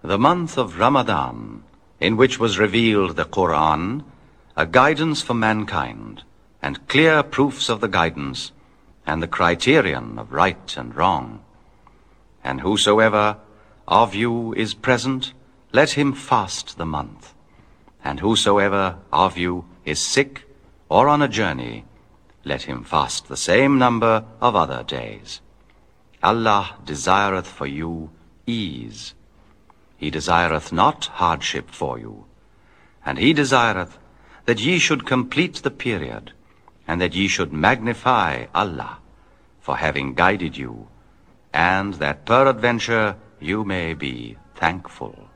The month of Ramadan, in which was revealed the Quran, a guidance for mankind, and clear proofs of the guidance, and the criterion of right and wrong. And whosoever of you is present, let him fast the month. And whosoever of you is sick or on a journey, let him fast the same number of other days. Allah desireth for you ease. He desireth not hardship for you. And He desireth that ye should complete the period, and that ye should magnify Allah for having guided you, and that peradventure you may be thankful.